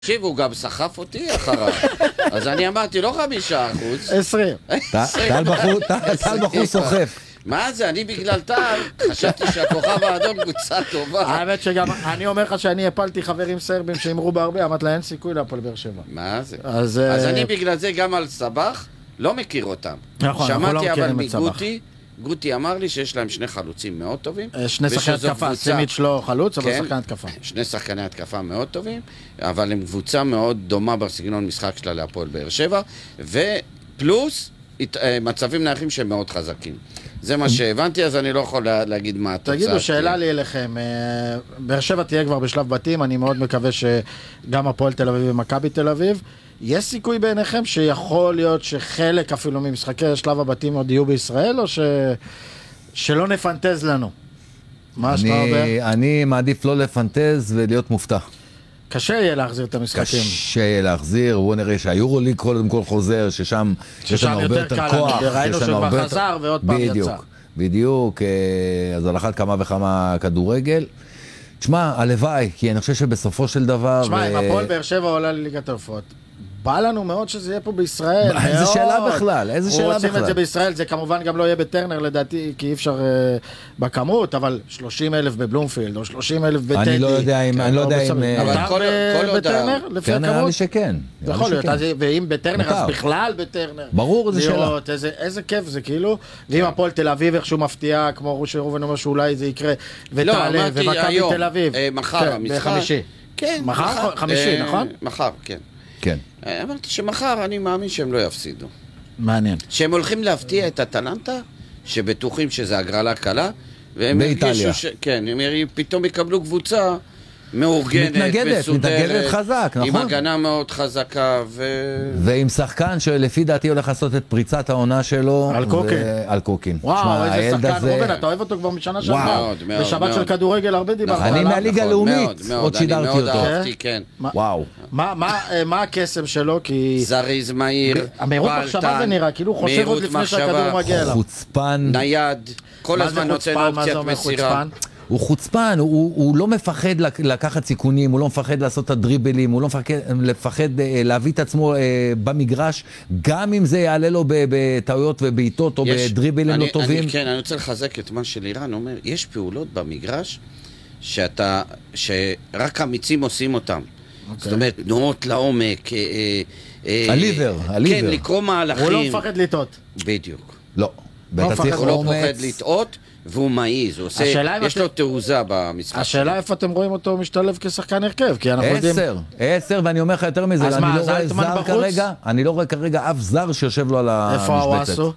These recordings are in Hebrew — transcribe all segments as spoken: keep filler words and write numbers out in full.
תקשיב, הוא גם סחף אותי אחריו. אז אני אמרתי, לא חמישה אחוז. עשרים. טל בחור סוחף. מה זה? אני בגלל טל חשבתי שהכוכב האדום קבוצה טובה. האמת שגם, אני אומר לך שאני הפלתי חברים סרבים שאמרו בהרבה, אמרת לה, אין סיכוי להפועל באר שבע. מה זה? אז אז אני בגלל זה גם על סבח לא מכיר אותם. נכון, אנחנו לא שמעתי אבל מכירים את סבח. מגוטי, גוטי אמר לי שיש להם שני חלוצים מאוד טובים. שני שחקני התקפה, סימיץ' לא חלוץ, אבל שחקני התקפה. שני שחקני התקפה מאוד טובים, אבל הם קבוצה מאוד דומה בסגנון משחק שלה להפועל באר שבע, ופלוס מצבים נייחים שהם מאוד חזקים. זה מה שהבנתי, אז אני לא יכול להגיד מה התוצאה. תגידו, שאלה לי אליכם, באר שבע תהיה כבר בשלב בתים, אני מאוד מקווה שגם הפועל תל אביב ומכבי תל אביב, יש סיכוי בעיניכם שיכול להיות שחלק אפילו ממשחקי שלב הבתים עוד יהיו בישראל, או ש... שלא נפנטז לנו? מה שאתה אומר? אני מעדיף לא לפנטז ולהיות מופתע. קשה יהיה להחזיר את המשחקים. קשה יהיה להחזיר, בואו נראה שהיורוליג קודם כל חוזר, ששם יש לנו הרבה יותר כוח. ראינו שכבר חזר ועוד פעם יצא. בדיוק, בדיוק, אז על אחת כמה וכמה כדורגל. תשמע, הלוואי, כי אני חושב שבסופו של דבר... תשמע, אם הפועל באר שבע עולה לליגת האלופות, בא לנו מאוד שזה יהיה פה בישראל. איזה שאלה בכלל, איזה שאלה בכלל. רוצים את זה בישראל, זה כמובן גם לא יהיה בטרנר לדעתי, כי אי אפשר בכמות, אבל שלושים אלף בבלומפילד, או שלושים אלף בטדי. אני לא יודע אם... אני לא יודע אם... אבל כל בטרנר, לפי הכמות? נראה לי שכן. יכול להיות, ואם בטרנר, אז בכלל בטרנר. ברור, זה שאלה. איזה כיף זה, כאילו. ואם הפועל תל אביב איכשהו מפתיע, כמו רושה רובן אומר שאולי זה יקרה, ותעלה, ומכבי תל אביב. מחר המשחק. בחמישי. כן. מחר, חמישי, נכון? מחר, כן. כן. אמרתי שמחר אני מאמין שהם לא יפסידו. מעניין. שהם הולכים להפתיע את הטלנטה, שבטוחים שזה הגרלה קלה, והם הרגישו ש... כן, הם פתאום יקבלו קבוצה מאורגנת, מתנגדת, מסודרת, מתנגדת חזק, נכון? עם הגנה מאוד חזקה, ו... ועם שחקן שלפי דעתי הולך לעשות את פריצת העונה שלו. על קוקין. על קוקין. וואו, איזה שחקן, רובן, אתה אוהב אותו כבר משנה שעברה. מאוד, מאוד. בשבת של כדורגל הרבה דיברנו עליו. אני מהליגה הלאומית, עוד שידרתי אותו. אני מאוד אהבתי, כן. וואו. מה הקסם שלו? כי... זריז מהיר, המהירות מחשבה זה נראה, כאילו הוא חושב עוד לפני שהכדור מגיע אליו. חוצפן. נייד, כל הזמן נותן אופציית מסירה. הוא חוצפן, הוא, הוא לא מפחד לקחת סיכונים, הוא לא מפחד לעשות את הדריבלים, הוא לא מפחד, מפחד להביא את עצמו במגרש, גם אם זה יעלה לו בטעויות ובעיטות או יש, בדריבלים אני, לא טובים. אני, כן, אני רוצה לחזק את מה שלירן אומר, יש פעולות במגרש שאתה, שרק אמיצים עושים אותם. Okay. זאת אומרת, תנועות לעומק, הליבר, הליבר. כן, לקרוא מהלכים. הוא לא מפחד לטעות. בדיוק. לא. הוא לא מפחד לטעות. והוא מעיז, הוא עושה, יש לו תעוזה במשחק. השאלה איפה אתם רואים אותו משתלב כשחקן הרכב, כי אנחנו יודעים... עשר, עשר, ואני אומר לך יותר מזה, אני לא רואה זר כרגע, אני לא רואה כרגע אף זר שיושב לו על המשבצת. איפה הוואסו?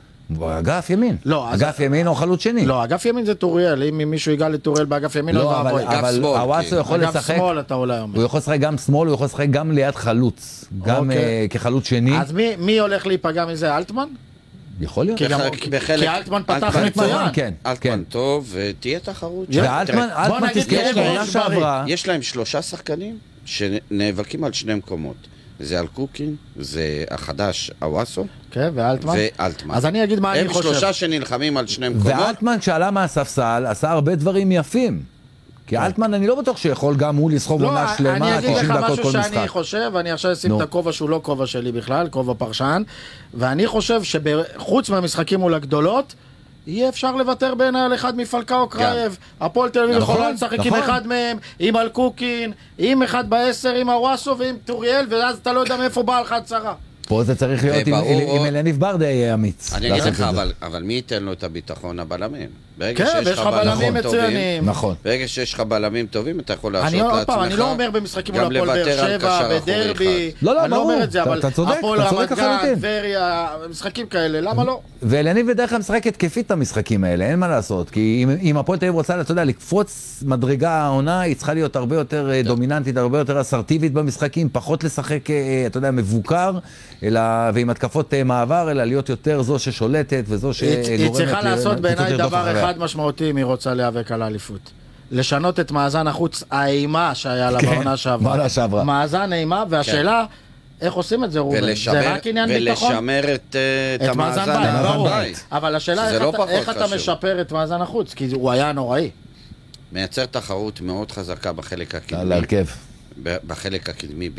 אגף ימין. אגף ימין או חלוץ שני. לא, אגף ימין זה טוריאל, אם מישהו יגע לטוריאל באגף ימין, לא, אבל הוואסו יכול לשחק... אגף שמאל אתה אולי אומר. הוא יכול לשחק גם שמאל, הוא יכול לשחק גם ליד חלוץ, גם כחלוץ שני. אז מי הולך להיפגע מזה, אלטמן? יכול להיות. כי אלטמן פתח מצוין. אלטמן טוב, ותהיה תחרות. ואלטמן, אלטמן תזכיר בעונה שעברה. יש להם שלושה שחקנים שנאבקים על שני מקומות. זה על קוקין, זה החדש, הוואסו. כן, ואלטמן. ואלטמן. אז אני אגיד מה אני חושב. הם שלושה שנלחמים על שני מקומות. ואלטמן שעלה מהספסל עשה הרבה דברים יפים. כי אלטמן אני לא בטוח שיכול גם הוא לסחוב עונה שלמה, אני אגיד לך משהו כל שאני משחק. חושב, ואני עכשיו אשים את הכובע שהוא לא כובע שלי בכלל, כובע פרשן, ואני חושב שחוץ מהמשחקים מול הגדולות, יהיה אפשר לוותר בין על אחד מפלקאו קרייב, הפועל תל אביב יכולה לשחק עם אחד מהם, עם אלקוקין, עם אחד בעשר, עם הוואסו ועם טוריאל, ואז אתה לא יודע מאיפה בא לך הצרה. פה זה צריך להיות עם אלניב ברדה יהיה אמיץ. אני אגיד לך, אבל מי ייתן לו את הביטחון? הבלמים. כן, ויש לך בלמים מצוינים. נכון. ברגע שיש לך בלמים טובים, אתה יכול להרשות לעצמך. אני לא אומר במשחקים מול הפועל באר שבע, בדרבי, לא, אני לא אומר את זה, אבל אתה צודק, הפועל אתה צודק רמת גן, לחלוטין. טבריה, משחקים כאלה, למה לא? ואלניב בדרך כלל משחק התקפית את המשחקים האלה, אין מה לעשות, כי אם הפועל תל אביב רוצה, אתה יודע, לקפוץ מדרגה העונה, היא צריכה להיות הרבה יותר דומיננטית, הרבה יותר אסרטיבית במשחקים, פחות לשחק, אתה יודע, מבוקר, ועם התקפות מעבר, אלא להיות יותר זו ששולטת וזו שגורמת... היא צריכה לעשות בעיניי דבר אחד משמעותי אם היא רוצה להיאבק על האליפות. לשנות את מאזן החוץ האימה שהיה לה בעונה שעברה. מאזן אימה, והשאלה, איך עושים את זה, רובן? זה רק עניין ביטחון? ולשמר את המאזן בבית. אבל השאלה, איך אתה משפר את מאזן החוץ? כי הוא היה נוראי. מייצר תחרות מאוד חזקה בחלק הקדמי. להרכב. ב- בחלק הקדמי